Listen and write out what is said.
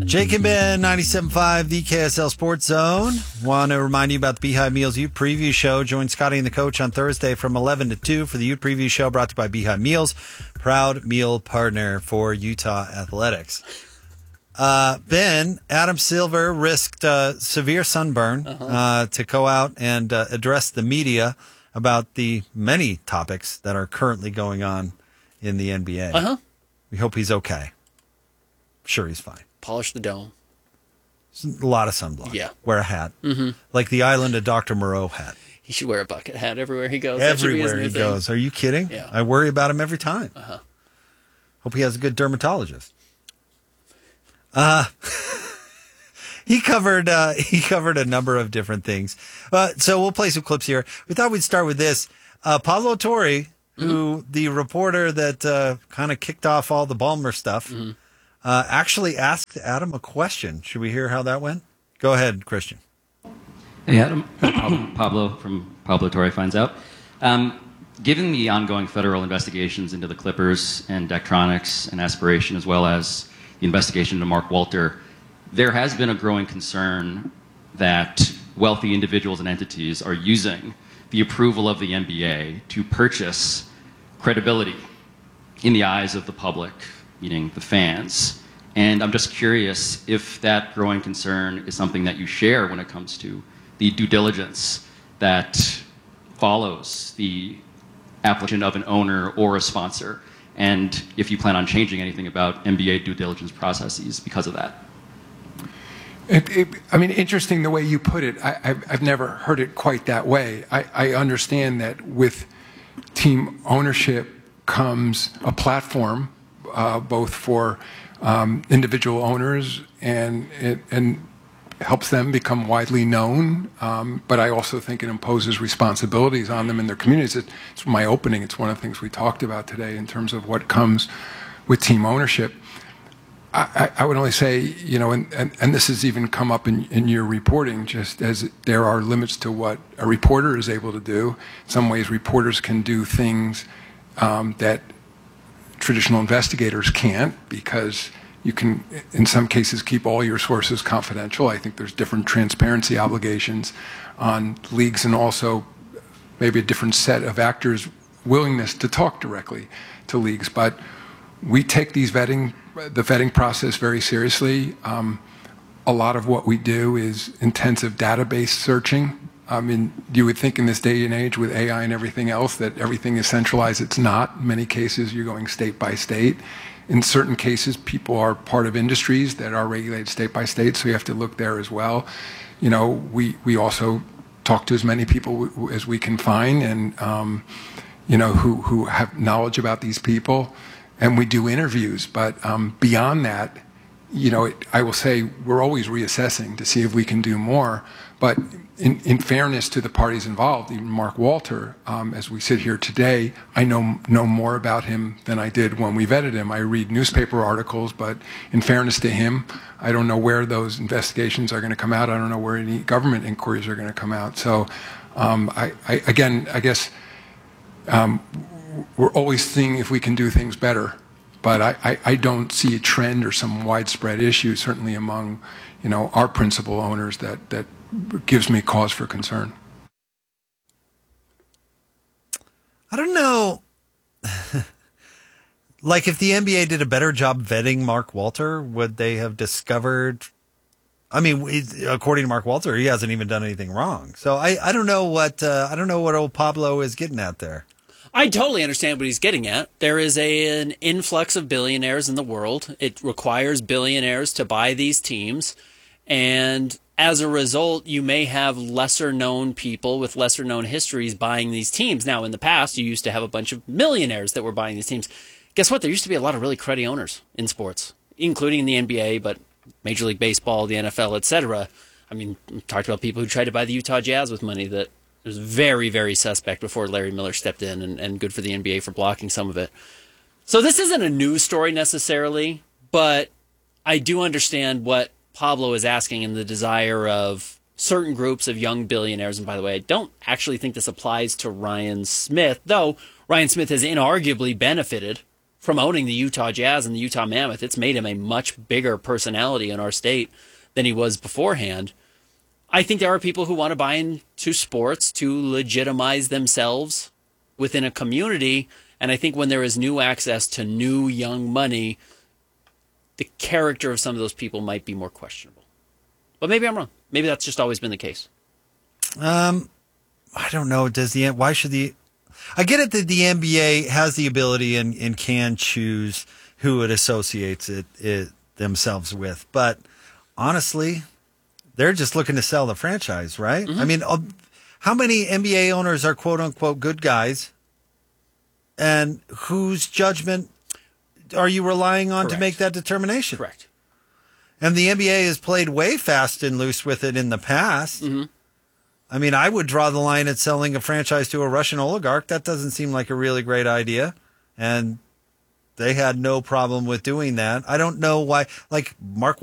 Jake and Ben, 97.5, the KSL Sports Zone. Want to remind you about the Beehive Meals Ute Preview Show. Join Scotty and the coach on Thursday from 11 to 2 for the Ute Preview Show, brought to you by Beehive Meals, proud meal partner for Utah Athletics. Ben, Adam Silver risked severe sunburn to go out and address the media about the many topics that are currently going on in the NBA. We hope he's okay. Sure, he's fine. Polish the dome. A lot of sunblock. Yeah. Wear a hat. Like the Island of Dr. Moreau hat. He should wear a bucket hat everywhere he goes. Everywhere he goes. Are you kidding? Yeah. I worry about him every time. Hope he has a good dermatologist. He covered a number of different things. So we'll play some clips here. We thought we'd start with this. Pablo Torre, who the reporter that kind of kicked off all the Ballmer stuff, actually asked Adam a question. Should we hear how that went? Go ahead, Christian. Hey, Adam. Pablo from Pablo Torre finds out. Given the ongoing federal investigations into the Clippers and Daktronics and Aspiration, as well as the investigation into Mark Walter, there has been a growing concern that wealthy individuals and entities are using the approval of the NBA to purchase credibility in the eyes of the public, meaning the fans. And I'm just curious if that growing concern is something that you share when it comes to the due diligence that follows the application of an owner or a sponsor, and if you plan on changing anything about NBA due diligence processes because of that. I mean, interesting the way you put it. I've never heard it quite that way. I understand that with team ownership comes a platform, both for individual owners and helps them become widely known. But I also think it imposes responsibilities on them and their communities. It's my opening. It's one of the things we talked about today in terms of what comes with team ownership. I would only say, you know, and this has even come up in your reporting, just as there are limits to what a reporter is able to do. In some ways, reporters can do things that traditional investigators can't, because you can, in some cases, keep all your sources confidential. I think there's different transparency obligations on leagues, and also maybe a different set of actors' willingness to talk directly to leagues. But we take the vetting process very seriously. A lot of what we do is intensive database searching. I mean, you would think in this day and age with AI and everything else that everything is centralized. It's not. In many cases, you're going state by state. In certain cases, people are part of industries that are regulated state by state, so you have to look there as well. You know, we also talk to as many people as we can find, and you know, who have knowledge about these people. And we do interviews, but beyond that, you know, I will say we're always reassessing to see if we can do more. But in fairness to the parties involved, even Mark Walter, as we sit here today, I know more about him than I did when we vetted him. I read newspaper articles, but in fairness to him, I don't know where those investigations are going to come out. I don't know where any government inquiries are going to come out. So, I guess. We're always seeing if we can do things better, but I don't see a trend or some widespread issue, certainly among, you know, our principal owners, that gives me cause for concern. I don't know. Like, if the NBA did a better job vetting Mark Walter, would they have discovered? I mean, according to Mark Walter, he hasn't even done anything wrong. So I don't know what old Pablo is getting at there. I totally understand what he's getting at. There is an influx of billionaires in the world. It requires billionaires to buy these teams. And as a result, you may have lesser-known people with lesser-known histories buying these teams. Now, in the past, you used to have a bunch of millionaires that were buying these teams. Guess what? There used to be a lot of really cruddy owners in sports, including the NBA, but Major League Baseball, the NFL, etc. I mean, we talked about people who tried to buy the Utah Jazz with money that was very, very suspect before Larry Miller stepped in, and good for the NBA for blocking some of it. So this isn't a news story necessarily, but I do understand what Pablo is asking and the desire of certain groups of young billionaires. And by the way, I don't actually think this applies to Ryan Smith, though Ryan Smith has inarguably benefited from owning the Utah Jazz and the Utah Mammoth, it's made him a much bigger personality in our state than he was beforehand. I think there are people who want to buy into sports to legitimize themselves within a community. And I think when there is new access to new young money, the character of some of those people might be more questionable. But maybe I'm wrong. Maybe that's just always been the case. I don't know. Why should I get it that the NBA has the ability and can choose who it associates it themselves with. But honestly, they're just looking to sell the franchise, right? Mm-hmm. I mean, how many NBA owners are quote unquote good guys? And whose judgment are you relying on to make that determination? Correct. And the NBA has played way fast and loose with it in the past. Mm-hmm. I mean, I would draw the line at selling a franchise to a Russian oligarch. That doesn't seem like a really great idea. And they had no problem with doing that. I don't know why. Like, Mark